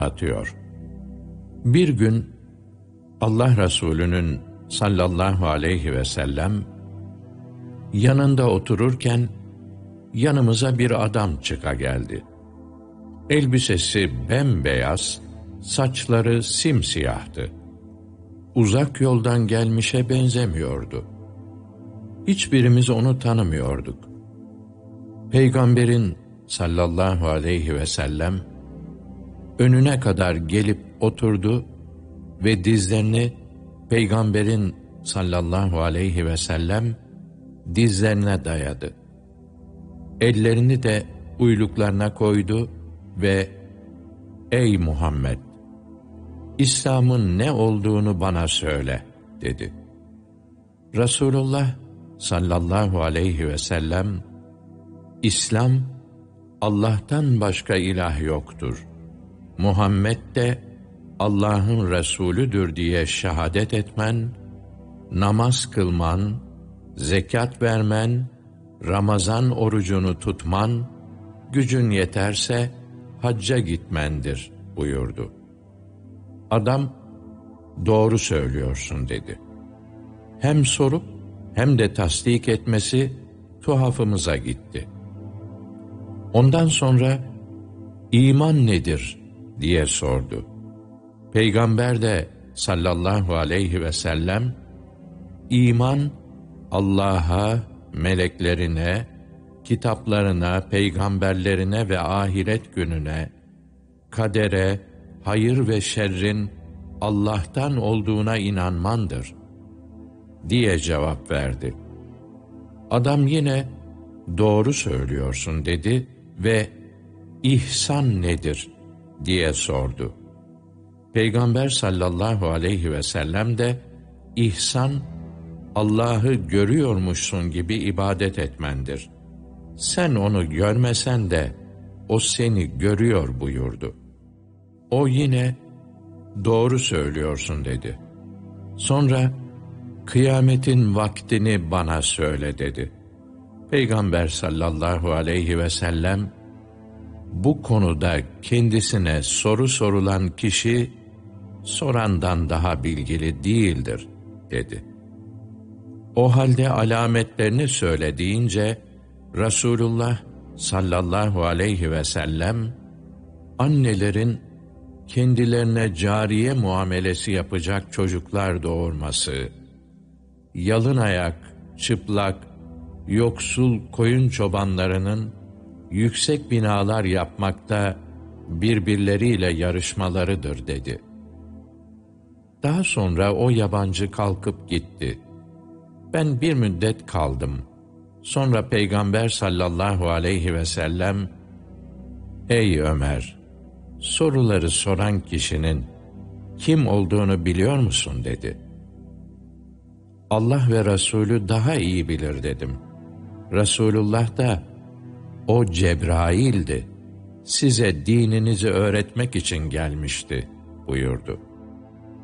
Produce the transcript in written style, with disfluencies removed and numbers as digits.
atıyor. Bir gün Allah Resulü'nün sallallahu aleyhi ve sellem yanında otururken yanımıza bir adam çıka geldi. Elbisesi bembeyaz, saçları simsiyahtı. Uzak yoldan gelmişe benzemiyordu. Hiçbirimiz onu tanımıyorduk. Peygamberin sallallahu aleyhi ve sellem önüne kadar gelip oturdu ve dizlerini Peygamberin sallallahu aleyhi ve sellem dizlerine dayadı. Ellerini de uyluklarına koydu ve "Ey Muhammed! İslam'ın ne olduğunu bana söyle," dedi. Resulullah sallallahu aleyhi ve sellem, "İslam, Allah'tan başka ilah yoktur. Muhammed de Allah'ın Resulüdür diye şehadet etmen, namaz kılman, zekat vermen, Ramazan orucunu tutman, gücün yeterse hacca gitmendir," buyurdu. Adam, "Doğru söylüyorsun," dedi. Hem sorup hem de tasdik etmesi tuhafımıza gitti. Ondan sonra "İman nedir?" diye sordu. Peygamber de sallallahu aleyhi ve sellem, "İman, Allah'a, meleklerine, kitaplarına, peygamberlerine ve ahiret gününe, kadere, hayır ve şerrin Allah'tan olduğuna inanmandır," diye cevap verdi. Adam yine "Doğru söylüyorsun," dedi ve "İhsan nedir?" diye sordu. Peygamber sallallahu aleyhi ve sellem de "İhsan, Allah'ı görüyormuşsun gibi ibadet etmendir. Sen onu görmesen de o seni görüyor," buyurdu. O yine "Doğru söylüyorsun," dedi. Sonra "Kıyametin vaktini bana söyle," dedi. Peygamber sallallahu aleyhi ve sellem, "Bu konuda kendisine soru sorulan kişi sorandan daha bilgili değildir," dedi. O halde alametlerini söyle deyince Resulullah sallallahu aleyhi ve sellem, annelerin kendilerine cariye muamelesi yapacak çocuklar doğurması, yalın ayak, çıplak, yoksul koyun çobanlarının yüksek binalar yapmakta birbirleriyle yarışmalarıdır, dedi. Daha sonra o yabancı kalkıp gitti. Ben bir müddet kaldım. Sonra Peygamber sallallahu aleyhi ve sellem, "Ey Ömer! Soruları soran kişinin kim olduğunu biliyor musun?" dedi. "Allah ve Resulü daha iyi bilir," dedim. Resulullah da, "O Cebrail'di. Size dininizi öğretmek için gelmişti," buyurdu.